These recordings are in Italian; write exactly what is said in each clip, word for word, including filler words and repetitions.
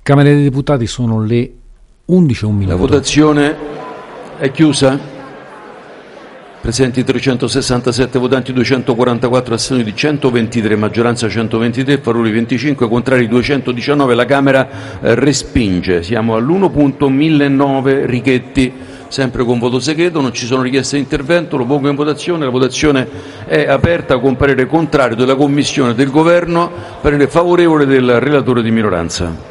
Camera dei Deputati sono le undici e un minuto. La votazione è chiusa. Presenti trecentosessantasette votanti, duecentoquarantaquattro, astensioni di centoventitré, maggioranza centoventitré, favorevoli venticinque, contrari duecentodiciannove. La Camera respinge. Siamo all'uno punto millenove Richetti, sempre con voto segreto, non ci sono richieste di intervento, lo pongo in votazione. La votazione è aperta con parere contrario della Commissione, del Governo, parere favorevole del relatore di minoranza.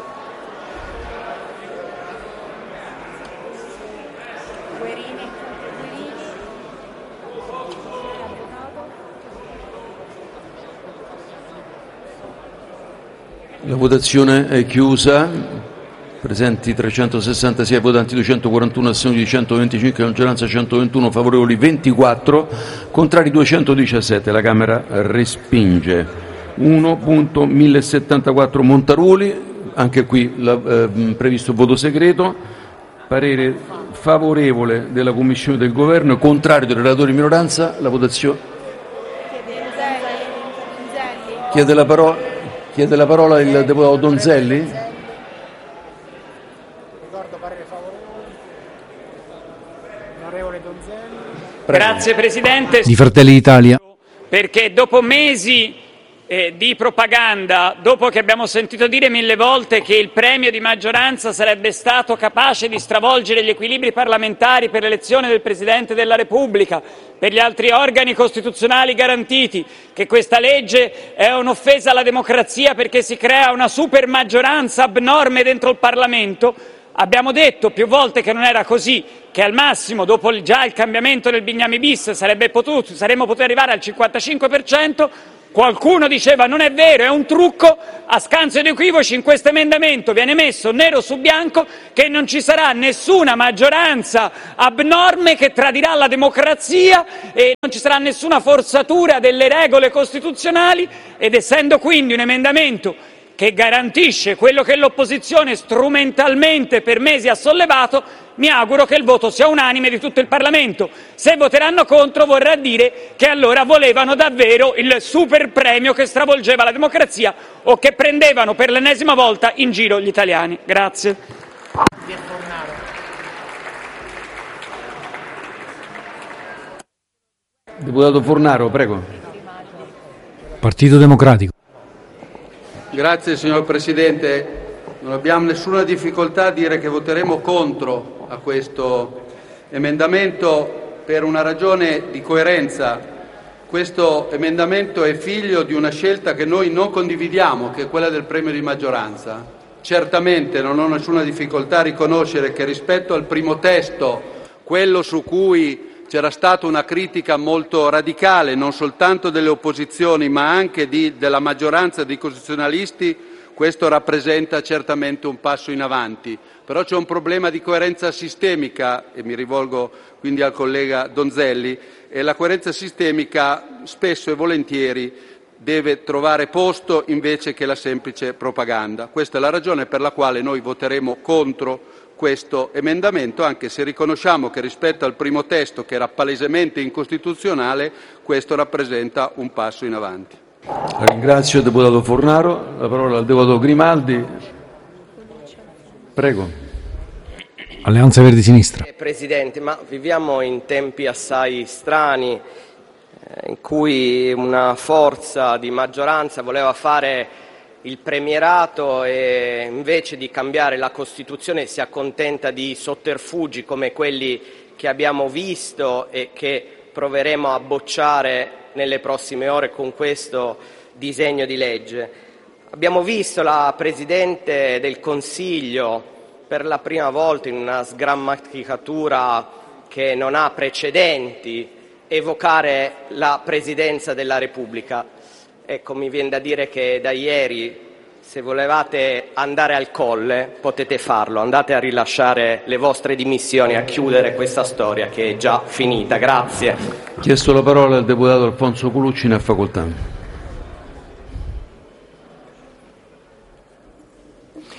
La votazione è chiusa. Presenti trecentosessantasei votanti, duecentoquarantuno, astensioni di centoventicinque, maggioranza centoventuno, favorevoli ventiquattro, contrari duecentodiciassette. La Camera respinge. uno punto millesettantaquattro Montaruli, anche qui la, eh, previsto voto segreto, parere favorevole della Commissione del Governo, contrario del relatore di minoranza. La votazione. Chiede la parola. Chiede la parola il deputato Donzelli. Ricordo parere favorevole. Onorevole Donzelli. Grazie Presidente. Di Fratelli d'Italia. Perché dopo mesi eh, di propaganda, dopo che abbiamo sentito dire mille volte che il premio di maggioranza sarebbe stato capace di stravolgere gli equilibri parlamentari per l'elezione del Presidente della Repubblica, per gli altri organi costituzionali garantiti, che questa legge è un'offesa alla democrazia perché si crea una super maggioranza abnorme dentro il Parlamento, abbiamo detto più volte che non era così, che al massimo, dopo già il cambiamento del Bignami bis, sarebbe potuto, saremmo potuti arrivare al cinquantacinque per cento. Qualcuno diceva non è vero, è un trucco. A scanso di equivoci, in questo emendamento viene messo nero su bianco che non ci sarà nessuna maggioranza abnorme che tradirà la democrazia e non ci sarà nessuna forzatura delle regole costituzionali, ed essendo quindi un emendamento che garantisce quello che l'opposizione strumentalmente per mesi ha sollevato, mi auguro che il voto sia unanime di tutto il Parlamento. Se voteranno contro vorrà dire che allora volevano davvero il super premio che stravolgeva la democrazia o che prendevano per l'ennesima volta in giro gli italiani. Grazie. Deputato Fornaro, prego. Partito Democratico. Grazie signor Presidente. Non abbiamo nessuna difficoltà a dire che voteremo contro a questo emendamento per una ragione di coerenza. Questo emendamento è figlio di una scelta che noi non condividiamo, che è quella del premio di maggioranza. Certamente non ho nessuna difficoltà a riconoscere che rispetto al primo testo, quello su cui c'era stata una critica molto radicale, non soltanto delle opposizioni ma anche di, della maggioranza dei costituzionalisti, questo rappresenta certamente un passo in avanti. Però c'è un problema di coerenza sistemica, e mi rivolgo quindi al collega Donzelli, e la coerenza sistemica spesso e volentieri deve trovare posto invece che la semplice propaganda. Questa è la ragione per la quale noi voteremo contro questo emendamento, anche se riconosciamo che rispetto al primo testo, che era palesemente incostituzionale, questo rappresenta un passo in avanti. La ringrazio, deputato Fornaro. La parola al deputato Grimaldi. Prego. Alleanza Verdi Sinistra. Presidente, ma viviamo in tempi assai strani eh, in cui una forza di maggioranza voleva fare il premierato e invece di cambiare la Costituzione si accontenta di sotterfugi come quelli che abbiamo visto e che proveremo a bocciare nelle prossime ore con questo disegno di legge. Abbiamo visto la Presidente del Consiglio per la prima volta in una sgrammaticatura che non ha precedenti evocare la Presidenza della Repubblica. Ecco, mi viene da dire che da ieri, se volevate andare al Colle, potete farlo. Andate a rilasciare le vostre dimissioni, a chiudere questa storia che è già finita. Grazie. Chiesto la parola al deputato Alfonso Colucci, ne ha facoltà.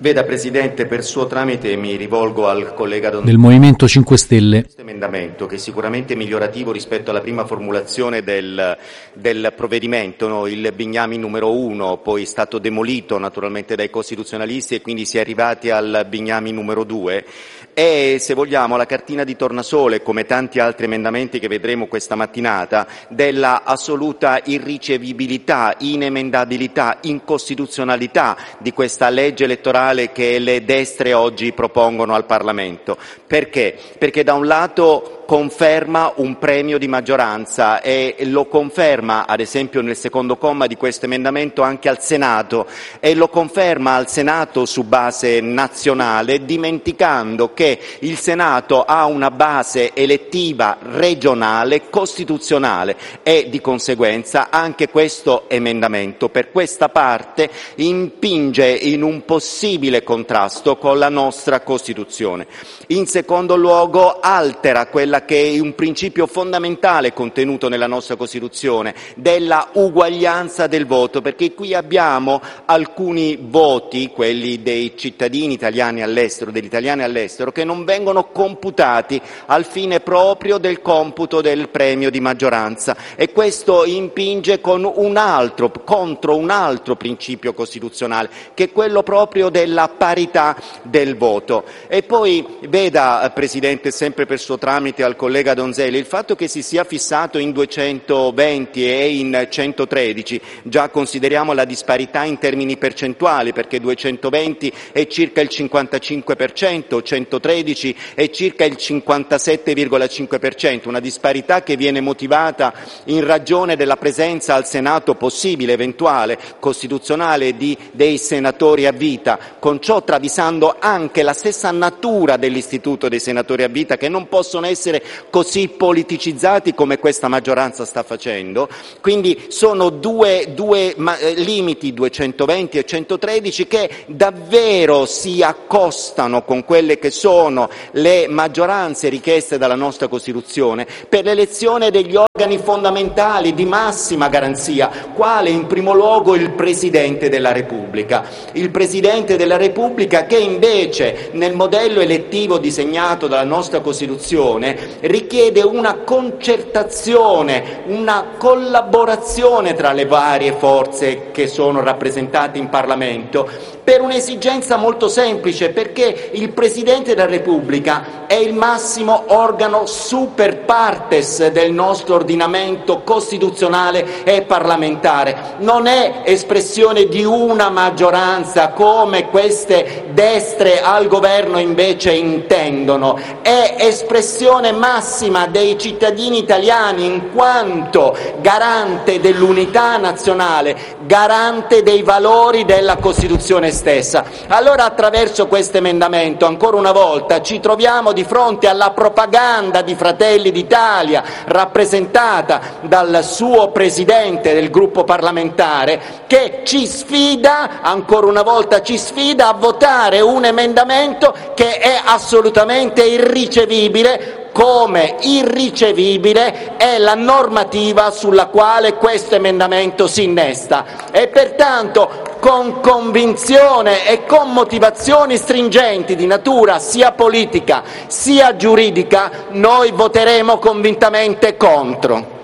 Veda Presidente, per suo tramite mi rivolgo al collega Don... del Movimento cinque Stelle. Questo emendamento, che è sicuramente migliorativo rispetto alla prima formulazione del, del provvedimento, no? Il Bignami numero uno, poi è stato demolito naturalmente dai costituzionalisti e quindi si è arrivati al Bignami numero due, è, se vogliamo, la cartina di tornasole, come tanti altri emendamenti che vedremo questa mattinata, della assoluta irricevibilità, inemendabilità, incostituzionalità di questa legge elettorale che le destre oggi propongono al Parlamento. Perché? Perché da un lato conferma un premio di maggioranza e lo conferma, ad esempio nel secondo comma di questo emendamento, anche al Senato, e lo conferma al Senato su base nazionale, dimenticando che il Senato ha una base elettiva regionale costituzionale e di conseguenza anche questo emendamento per questa parte impinge in un possibile contrasto con la nostra Costituzione. In secondo luogo altera quella che è un principio fondamentale contenuto nella nostra Costituzione, della uguaglianza del voto, perché qui abbiamo alcuni voti, quelli dei cittadini italiani all'estero, degli italiani all'estero, che non vengono computati al fine proprio del computo del premio di maggioranza, e questo impinge con un altro, contro un altro principio costituzionale, che è quello proprio della parità del voto. E poi veda, Presidente, sempre per suo tramite al collega Donzelli, il fatto che si sia fissato in duecentoventi e in centotredici, già consideriamo la disparità in termini percentuali, perché duecentoventi è circa il cinquantacinque per cento, centotredici è circa il cinquantasette virgola cinque per cento, una disparità che viene motivata in ragione della presenza al Senato possibile, eventuale, costituzionale di, dei senatori a vita, con ciò travisando anche la stessa natura dell'istituto dei senatori a vita, che non possono essere così politicizzati come questa maggioranza sta facendo. Quindi sono due, due limiti, duecentoventi e centotredici, che davvero si accostano con quelle che sono le maggioranze richieste dalla nostra Costituzione per l'elezione degli organi fondamentali di massima garanzia, quale in primo luogo il Presidente della Repubblica. Il Presidente della Repubblica che invece nel modello elettivo disegnato dalla nostra Costituzione richiede una concertazione, una collaborazione tra le varie forze che sono rappresentate in Parlamento, per un'esigenza molto semplice, perché il Presidente della Repubblica è il massimo organo super partes del nostro ordinamento costituzionale e parlamentare, non è espressione di una maggioranza come queste destre al governo invece intendono, è espressione massima dei cittadini italiani in quanto garante dell'unità nazionale, garante dei valori della Costituzione stessa. Allora, attraverso questo emendamento, ancora una volta ci troviamo di fronte alla propaganda di Fratelli d'Italia, rappresentata dal suo presidente del gruppo parlamentare, che ci sfida, ancora una volta ci sfida a votare un emendamento che è assolutamente irricevibile, come irricevibile è la normativa sulla quale questo emendamento si innesta, e pertanto con convinzione e con motivazioni stringenti di natura sia politica sia giuridica noi voteremo convintamente contro.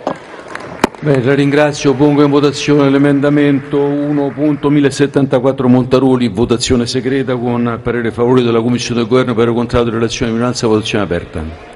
Bene, la ringrazio. Pongo in votazione l'emendamento uno punto millesettantaquattro Montaruli, votazione segreta con parere favorevole della Commissione del Governo, parere contrario della relazione di minoranza, votazione aperta.